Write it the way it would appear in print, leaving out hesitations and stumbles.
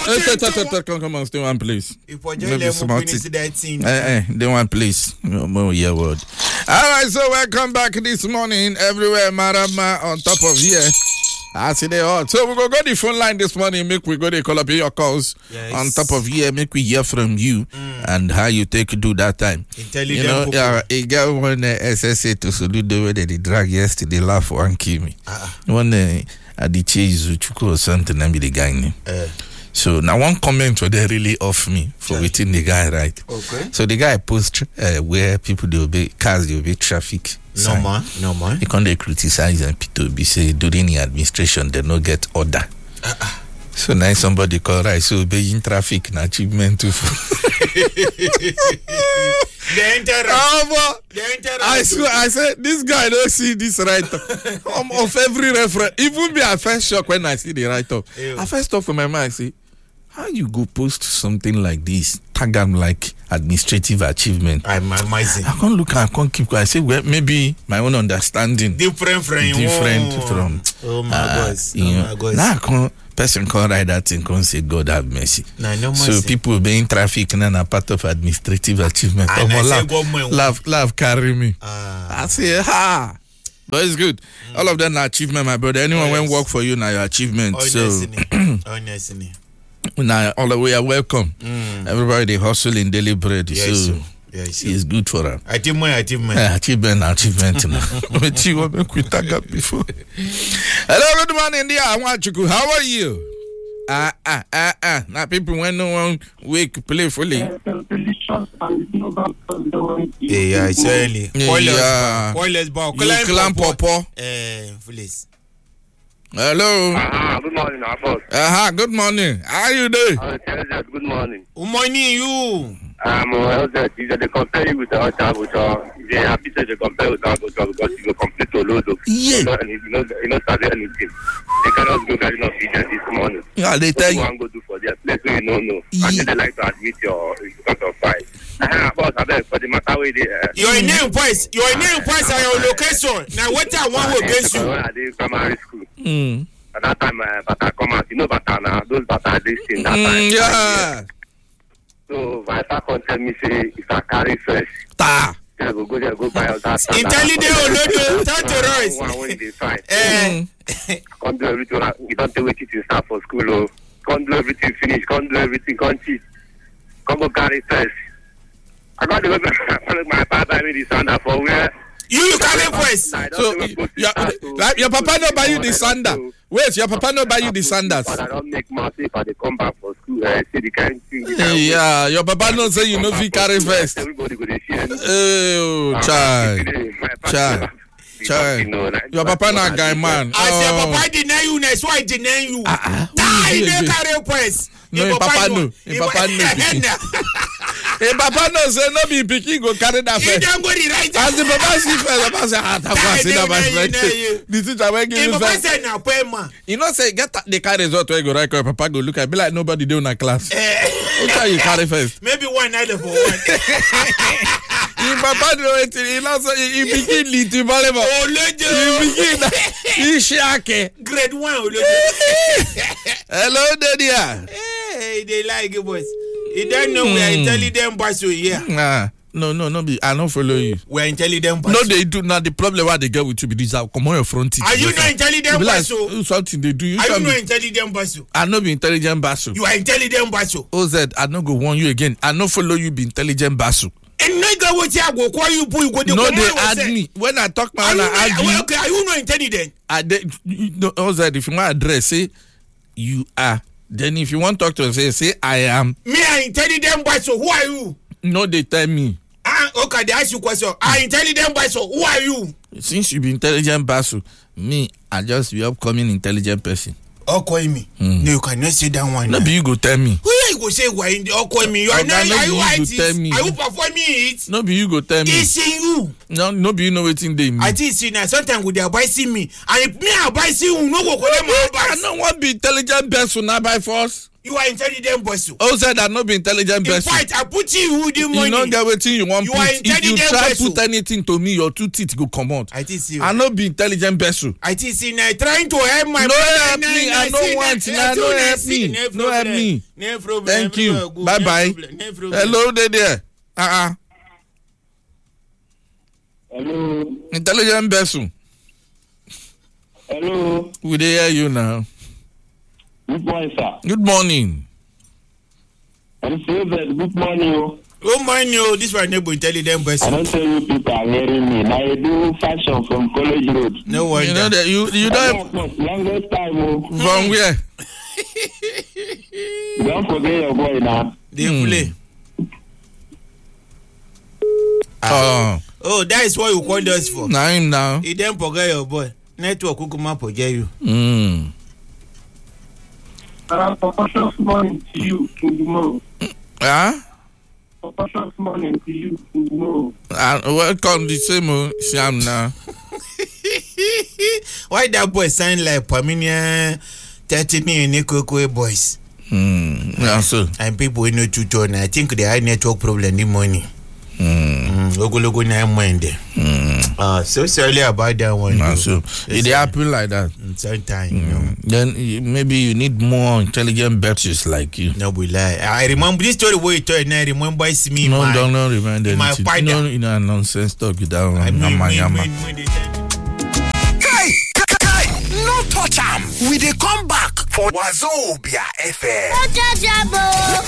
Come on, stay one place. If we just finish that scene. They one place. No year word. All right, so welcome back this morning. Everywhere, Marama on top of here. I see they all. So we go the phone line this morning. Make we go to call up your calls on top of here. Make we hear from you and how you take do that time. Intelligent. A girl one SSA to salute the way they drag yesterday laugh one kill me. One at the chase Zuchuko or something. I be the guy name. So now one comment where they really off me for waiting the guy, right? Okay. So the guy post where people they obey cars, they obey traffic. No man. He can't criticize and people be say during the administration they no get order. So now somebody call right, so obeying traffic an achievement too. I said this guy don't see this write up of every reference. Even me, I first shock when I see the write up. I first thought for my mind, I say, how you go post something like this? Tag them like administrative achievement. I'm amazing. I can't look. I can't keep quiet. I say, well, maybe my own understanding different from. Oh my God! Now I can't. Person can't write that thing. Can't say God have mercy. So people being traffic and a part of administrative achievement. Love carry me. I say but it's good. All of them are achievement, my brother. Anyone when work for you now your achievement. Honestly. Now all the way are welcome. Everybody they hustle in daily bread. So it's good for them. Achievement. But you want me to tag up before. Hello, good morning, dear. How are you? Now people when no one wake playfully. Yeah, certainly. Climb popo. Please. Hello. Good morning, our boss. Good morning. How are you doing? Good morning. Good morning, you. They compare you with the other, they are happy to compare with the because you complete a load of you not study anything. They cannot go carrying off this morning. Yeah, they tell you. What go do for their place where you don't know. And they like to admit your result of 5. Boss, I beg for the matter where they your name price and your location. Now what I want against you? I did primary school. At that time, Bata come out. You know Bata now. Those Bata this thing that time. Yeah. So my father tell me say if I carry first. I go buy all that. Intelligent Royce. One when they find. Can't do everything. You don't take wait to start for school. Can't do everything finish. Can't do everything. Can't cheat. Come go carry first. I got the way my father made the sander for where. You carry first. So your papa no buy you the sander. Wait, your papa no buy you the sanders. I don't make money if I come back for school. See the kind thing. Yeah, your papa no say you no fit carry first. Everybody go to share. Oh, child. Your papa na guy man. As your papa deny you, that's why deny you. Die, they carry first. No, papa no. Papa no say no be pikin go carry that first. As the papa see first, papa say that see that first. The teacher will give you first. Papa say na pema. You know say get the carry result where you go right your papa go look at be like nobody do in a class. Which you carry first? Maybe one night for one. If papa do it, he not say he begin little volleyball. He begin he shake. Grade 1 Hello Dadia. Hey, they like it boys. You don't know we are intelligent boys here. No, I don't follow you. We are intelligent boys. No, they do not. The problem why they get with you because come on your front. Are you not intelligent boys? Something they do. Are you not intelligent boys? I no be intelligent basu. You are intelligent boys. OZ, I no go warn you again. I no follow you be intelligent basu. And nigga what you go call you boy go no they add me. When I talk my I add me. Okay, are you not intelligent? OZ, if you want address say you are. Then if you want to talk to us, say I am. Me I intelligent boy, so who are you? No, they tell me. Okay, they ask you question. I intelligent boy, so who are you? Since you be intelligent basu, me, I just be upcoming intelligent person. Call me. No, you cannot say that one. No, but you go tell me. Who you go say why call me? You are not. Are you artist? Are you performing it? No, but you go tell me. It's in you. No, but you know what in they mean. I think see now. Sometimes with their advising me, and if me advising you, no go collect my advice. I don't want to be intelligent person now by force. You are intelligent boss. Oh, said that not be intelligent In person. fact, I put you with the money. You don't get wetin you want. You are If you intelligent try vessel. put anything to me, your 2 teeth go come out. I think so. I no be intelligent vessel. I think so. Now trying to help my No brother. help me. I no want. Now no help me. No help me. No problem. Thank you. Bye bye. Hello there. Hello. Intelligent person. Hello. We dey hear you now. Good morning, sir. Good morning. I'm David. Good morning. Oh man, you. This one neighbor intelligent I person. don't tell you people are hearing me. I do fashion from College Road. No wonder. You know that you don't Longest time. from where? Don't forget your boy now. They play. Oh, that is what you called us for. Now him now. You didn't forget your boy. Network who come up forget you. Precious morning to you tomorrow. Precious morning to you tomorrow. Welcome the same Siam now. Why that boy sound like Paminian 30 million Nikoko boys? Yeah, so. And people in the tutor, I think they had network problem in the morning. Logo na mind. So sorry about that one. So it happen like that. Sometimes, you know. Then maybe you need more intelligent batches like you. No, we lie. I remember this story where you told me. I remember it's me. No, don't remind anything. My partner. No, you know, nonsense talk you down. No touch am. We dey come back for Wazobia FM.